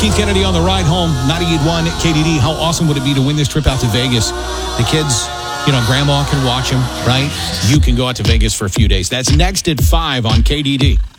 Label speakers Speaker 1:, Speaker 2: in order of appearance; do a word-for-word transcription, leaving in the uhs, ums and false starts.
Speaker 1: Keith Kennedy on the ride home. ninety-eight point one K D D. How awesome would it be to win this trip out to Vegas? The kids, you know, grandma can watch them, right? You can go out to Vegas for a few days. That's next at five on K D D.